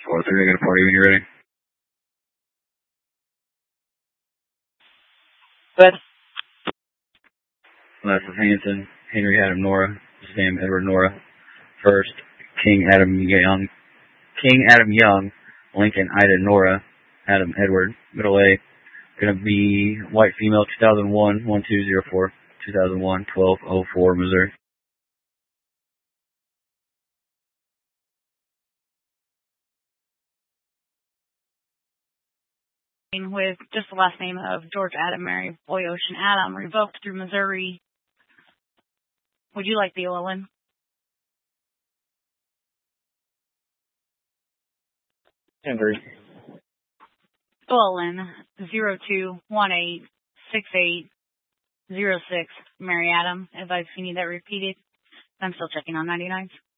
4-3, I got a party when you're ready. Good. Last for Hanson, Henry Adam Nora, Sam Edward Nora. First, King Adam Young, Lincoln Ida Nora, Adam Edward. Middle A, gonna be white female 2001, 1204, 2001, 1204, Missouri. With just the last name of George Adam Mary Boy Ocean Adam, revoked through Missouri. Would you like the OLN? Henry. OLN 02186806, Mary Adam. Advise if you need that repeated. I'm still checking on 99s.